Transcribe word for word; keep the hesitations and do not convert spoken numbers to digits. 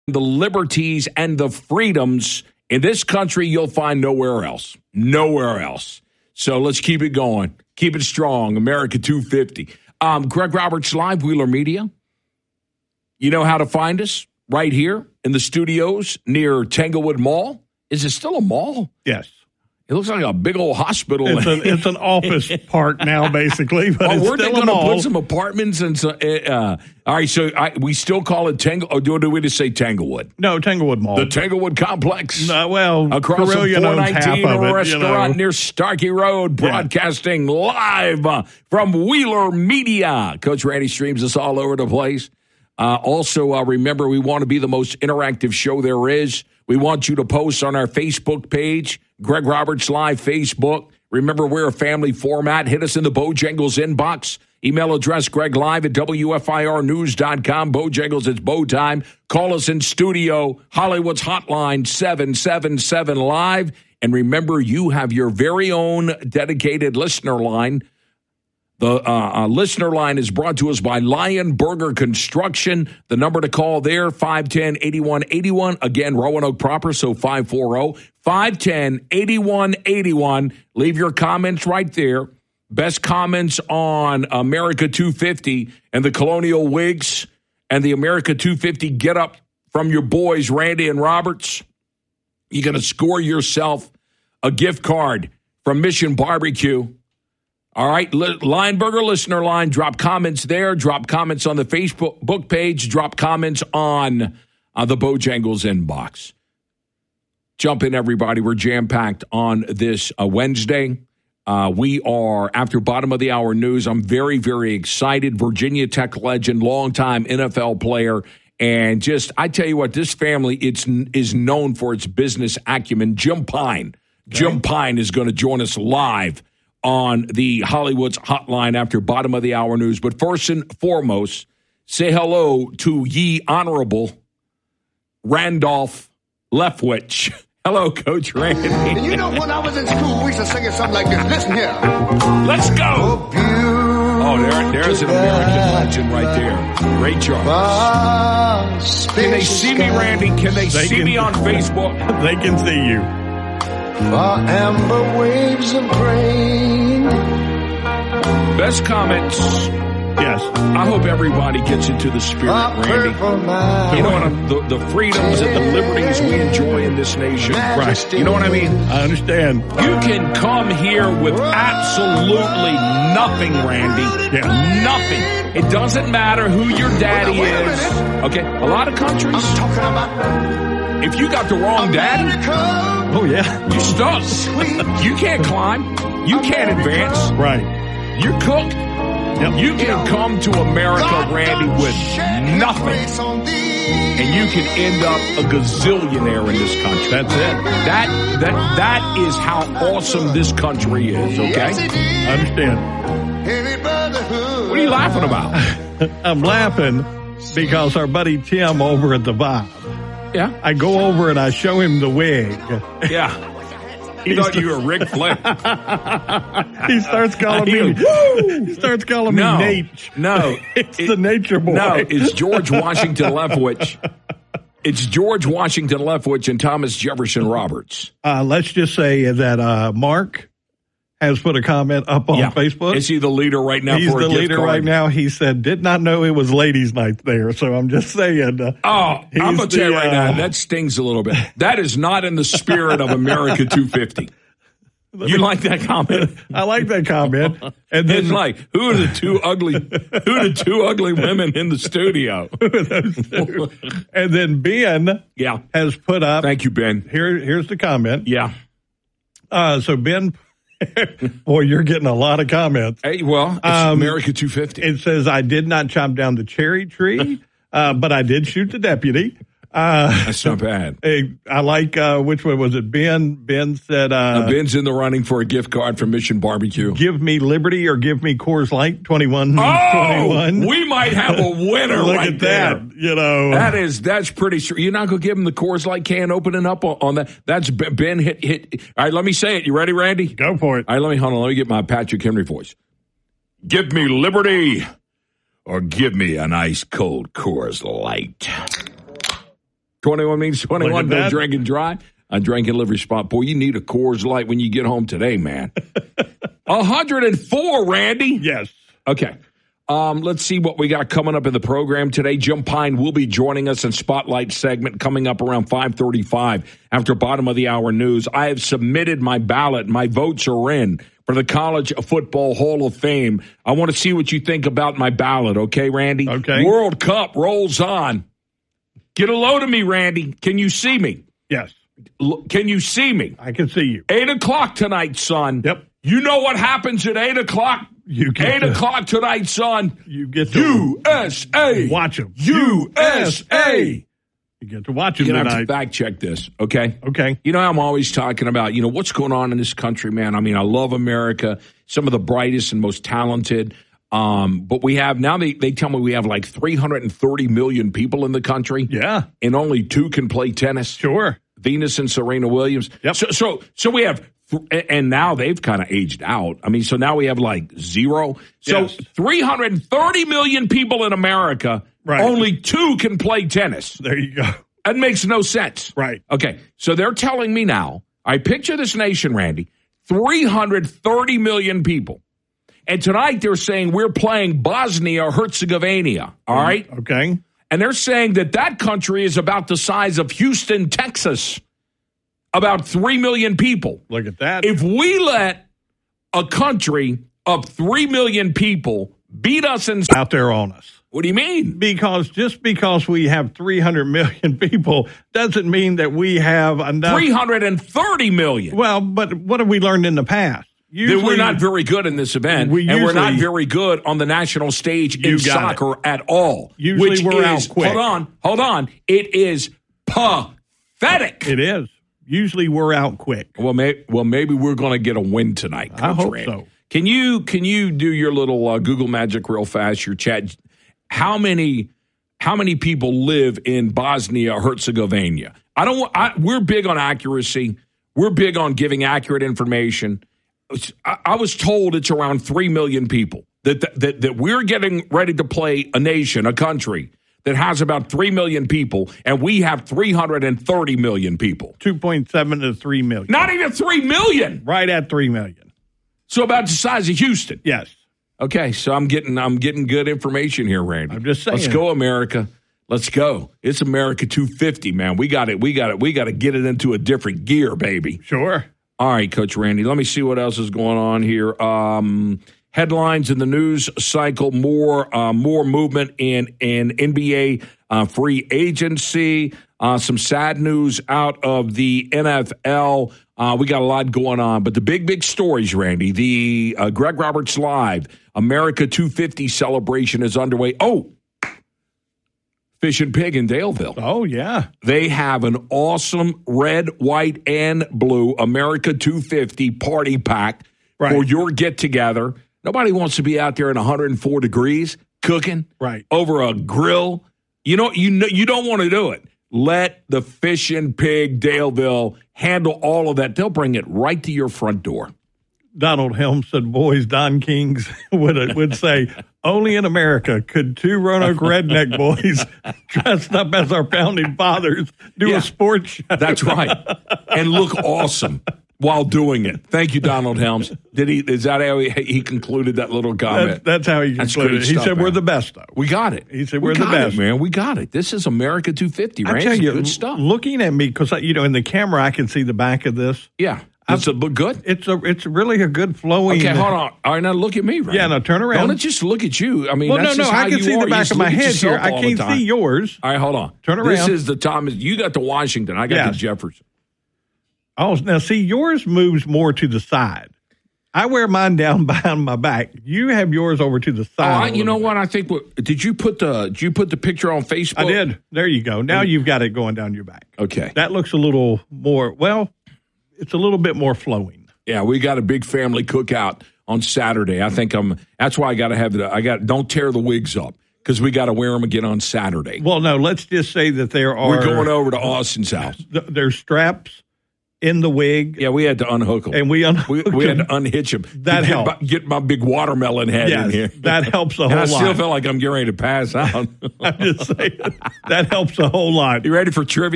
the liberties and the freedoms in this country you'll find nowhere else. Nowhere else. So let's keep it going. Keep it strong. America two fifty. Um, Greg Roberts Live, Wheeler Media. You know how to find us right here in the studios near Tanglewood Mall. Is it still a mall? Yes. It looks like a big old hospital. It's, a, it's an office park now, basically. But oh, it's we're still going a to mall. put some apartments and so. Uh, all right, so I, we still call it Tangle. Or do, do we just say Tanglewood? No, Tanglewood Mall. The Tanglewood Complex. No, well, across the Carillion four owns half nineteen of it, restaurant you know. near Starkey Road, broadcasting yeah. live uh, from Wheeler Media. Coach Randy streams us all over the place. Uh, also, uh, remember, we want to be the most interactive show there is. We want you to post on our Facebook page, Greg Roberts Live Facebook. Remember, we're a family format. Hit us in the Bojangles inbox. Email address, Greg Live at W F I R news dot com. Bojangles, it's Bo time. Call us in studio, Hollywood's hotline, seven seven seven live. And remember, you have your very own dedicated listener line. The uh, uh, listener line is brought to us by Lion Burger Construction. The number to call there, five one zero, eight one eight one. Again, Roanoke proper, so five four zero, five one zero, eight one eight one. Leave your comments right there. Best comments on America two fifty and the Colonial Wigs and the America two fifty get up from your boys, Randy and Roberts. You're going to score yourself a gift card from Mission Barbecue. All right, Lion Burger listener line, drop comments there, drop comments on the Facebook book page, drop comments on uh, the Bojangles inbox. Jump in, everybody. We're jam-packed on this uh, Wednesday. Uh, we are, after bottom of the hour news, I'm very, very excited. Virginia Tech legend, longtime N F L player, and just, I tell you what, this family it's is known for its business acumen. Jim Pine. Okay. Jim Pine is going to join us live on the Hollywood's hotline after bottom of the hour news. But first and foremost, say hello to ye honorable Randolph Leftwich. Hello, Coach Randy. And you know, when I was in school, we used to sing it something like this. Listen here. Let's go. Oh, there, there's an American legend right there. Ray Charles. Can they see me, Randy? Can they, they see can, me on Facebook? They can see you. Far amber waves of grain. Best comments. Yes. I hope everybody gets into the spirit, Randy. You know what I'm, the, the freedoms and the liberties we enjoy in this nation. Right. You know what I mean? I understand. You can come here with absolutely nothing, Randy. Yeah. Nothing. It doesn't matter who your daddy is. Okay? A lot of countries, I'm talking about if you got the wrong daddy, oh, yeah. you stuck. You can't climb. You can't advance. Right. You're cooked. Yep. You can come to America, Randy, with nothing, and you can end up a gazillionaire in this country. That's it. That that that is how awesome this country is. Okay, I understand. What are you laughing about? I'm laughing because our buddy Tim over at the Vibe. Yeah, I go over and I show him the wig. Yeah. He thought you were Ric Flair. He starts calling me. Woo! He starts calling no, me Nate. No, it's it, the Nature Boy. No, it's George Washington Leftwich. It's George Washington Leftwich and Thomas Jefferson Roberts. Uh, let's just say that uh, Mark has put a comment up on yeah. Facebook. Is he the leader right now? He's for the a gift leader card? right now. He said, did not know it was ladies' night there. So I'm just saying. Uh, oh, I'm going to tell you right uh, now, that stings a little bit. That is not in the spirit of America two fifty. You like that comment? I like that comment. And then, it's like, who are the two ugly, who are the two ugly women in the studio? And then Ben yeah. has put up. Thank you, Ben. Here, here's the comment. Yeah. Uh, so Ben, boy, you're getting a lot of comments. Hey, well, it's um, America two fifty. It says, I did not chop down the cherry tree, uh, but I did shoot the deputy. Uh, That's not bad. I like, uh, which one was it? Ben, Ben said, uh, uh, Ben's in the running for a gift card from Mission Barbecue. Give me Liberty or give me Coors Light twenty-one. Oh, twenty-one. We might have a winner Look right at there. that. You know, that is, that's pretty sure. You're not going to give him the Coors Light can opening up on, on that. That's Ben hit, hit. All right, let me say it. You ready, Randy? Go for it. All right, let me, hold on. Let me get my Patrick Henry voice. Give me Liberty or give me an ice cold Coors Light. twenty-one means twenty-one. Look at No that. drink and drive. A drink and livery spot. Boy, you need a Coors Light when you get home today, man. one hundred four, Randy. Yes. Okay. Um, let's see what we got coming up in the program today. Jim Pine will be joining us in Spotlight segment coming up around five thirty-five after bottom of the hour news. I have submitted my ballot. My votes are in for the College Football Hall of Fame. I want to see what you think about my ballot, okay, Randy? Okay. World Cup rolls on. Get a load of me, Randy. Can you see me? Yes. L- Can you see me? I can see you. Eight o'clock tonight, son. Yep. You know what happens at eight o'clock? You get Eight to- o'clock tonight, son. You get to U S A. watch them. U S A. You get to watch them You're going to have tonight. to fact check this, okay? Okay. You know, I'm always talking about, you know, what's going on in this country, man. I mean, I love America, some of the brightest and most talented. Um, but we have, now they, they tell me we have like three hundred thirty million people in the country. Yeah. And only two can play tennis. Sure. Venus and Serena Williams. Yep. So, so, so we have, and now they've kind of aged out. I mean, so now we have like zero. So Yes. three hundred thirty million people in America, Right. only two can play tennis. There you go. That makes no sense. Right. Okay. So they're telling me now, I picture this nation, Randy, three hundred thirty million people. And tonight they're saying we're playing Bosnia Herzegovina. All right. Okay. And they're saying that that country is about the size of Houston, Texas, about three million people. Look at that. If we let a country of three million people beat us in, out there on us. what do you mean? Because just because we have three hundred million people doesn't mean that we have enough. three hundred thirty million. Well, but what have we learned in the past? That we're not very good in this event, We and we're not usually- very good on the national stage in You got soccer at all. Usually which we're is, out quick. Hold on, hold on. It is pathetic. It is. Usually we're out quick. Well, may, well, maybe we're going to get a win tonight, Coach I hope Randy. so. Can you can you do your little uh, Google magic real fast? Your chat. How many how many people live in Bosnia Herzegovina? I don't. want- I, we're big on accuracy. We're big on giving accurate information. I, I was told it's around three million people that, that that we're getting ready to play a nation, a country that has about three million people, and we have three hundred thirty million people. two point seven to three million. Not even three million. Right at three million. So about the size of Houston. Yes. Okay, so I'm getting I'm getting good information here, Randy. I'm just saying. Let's go, America. Let's go. It's America two fifty, man. We got it. We got it. We got to get it into a different gear, baby. Sure. All right, Coach Randy. Let me see what else is going on here. Um, headlines in the news cycle: more, uh, more movement in in N B A uh, free agency. Uh, some sad news out of the N F L. Uh, we got a lot going on, but the big, big stories, Randy. The uh, Greg Roberts Live America two fifty celebration is underway. Oh, Fish and Pig in Daleville. Oh, yeah. They have an awesome red, white, and blue America two fifty party pack Right. for your get-together. Nobody wants to be out there in one hundred four degrees cooking Right. over a grill. You know, you know, you don't want to do it. Let the Fish and Pig Daleville handle all of that. They'll bring it right to your front door. Donald Helms said, boys, Don Kings would would say, only in America could two Roanoke redneck boys dressed up as our founding fathers do Yeah. a sports show. That's right. And look awesome while doing it. Thank you, Donald Helms. Did he? Is that how he, he concluded that little comment? That's, that's how he That's concluded. great He stuff, said, man. we're the best, though. We got it. He said, We we're the got best. it, man. We got it. This is America two fifty, right? I tell It's you, good stuff. looking at me, because, you know, in the camera, I can see the back of this. Yeah. Does it look good? It's a, it's really a good flowing. Okay, hold on. All right, now look at me, right? Yeah, now turn around. Don't just look at you. I mean, Well, no, that's no, just how I can you see are. the You back just of my look at head here. yourself I all the can't time. see yours. All right, hold on. Turn This around. is the Thomas. You got the Washington. I got Yes. the Jefferson. Oh, now see, yours moves more to the side. I wear mine down behind my back. You have yours over to the Oh, side. I, a you know little what? I think. What, did you put the? Did you put the picture on Facebook? bit. I did. There you go. Now you've got it going down your back. Okay. That looks a little more, well, it's a little bit more flowing. Yeah, we got a big family cookout on Saturday. I think I'm. That's why I got to have the. I got. Don't tear the wigs up because we got to wear them again on Saturday. Well, no, let's just say that there are. We're going over to Austin's house. th- There's straps in the wig. Yeah, we had to unhook them. And we unhooked we, we had them. to unhitch them. That to get helped. my, get my big watermelon head Yes, in here. that helps a whole and I lot. still feel like I'm getting ready to pass out. I'm just saying, that helps a whole lot. You ready for trivia?